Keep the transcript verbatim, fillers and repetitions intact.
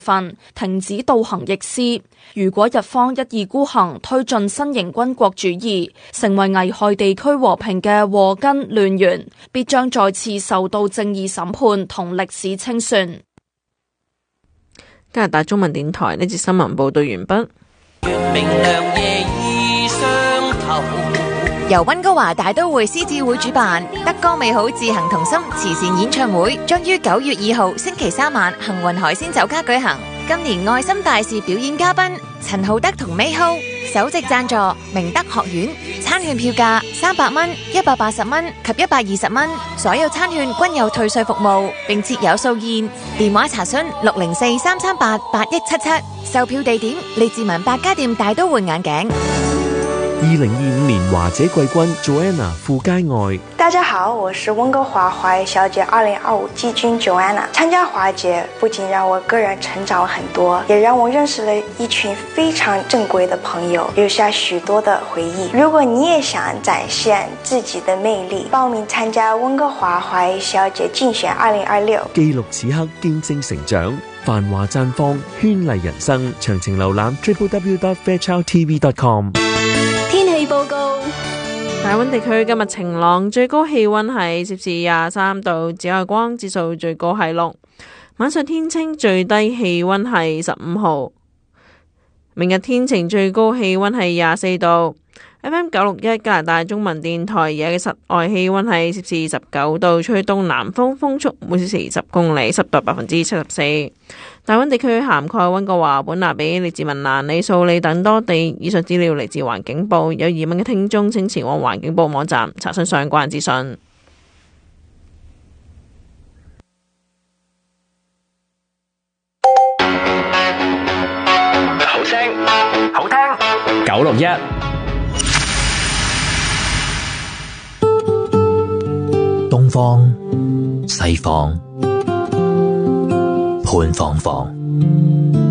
份停止倒行逆施。如果日方一意孤行推進新型軍國主義，成為危害地區和平嘅禍根亂源，必將再次受到正義審判同歷史清算。 加拿大中文電台呢節新聞報道完畢。 由溫哥華大都會獅子會主辦，德歌美好自行同心慈善演唱會將於九月二號星期三晚幸運海鮮酒家舉行。今年愛心大使表演嘉賓陳浩德同 Mayho， 首席贊助明德學院，餐券票價三百蚊、一百八十蚊及一百二十蚊，所有餐券均有退稅服務，並設有素宴。電話查詢六零四三三八八一七七，售票地點利智文百家店大都會眼鏡。 二零二五年華姐季軍 Joanna 傅佳愛。 大家好，我是溫哥華華裔小姐二零二五季軍 Joanna。參加華姐不僅讓我個人成長很多，也讓我認識了一群非常正規的朋友，留下許多的回憶。如果你也想展現自己的魅力，報名參加溫哥華華裔小姐競選二零二六， 記錄此刻見證成長，繁華綻放，絢麗人生。詳情瀏覽 double-u double-u double-u dot fairchild t v dot com。 天氣報告： 大溫地區今日晴朗，最高氣溫係攝氏廿三度，紫外光指數最高係六。晚上天清，最低氣溫係十五號。明日天晴，最高氣溫係廿四度。F M 九六一加拿大中文電台而家嘅室外氣溫係攝氏十九度，吹東南風，風速每小時十公里，濕度百分之七十四。大溫地區涵蓋溫哥華、本拿比、列治文蘭、里素里等多地。以上資料嚟自環境部，有疑問嘅聽眾請前往環境部網站查詢相關資訊。 好聲好聽九六一。 東方、西方、潘芳芳。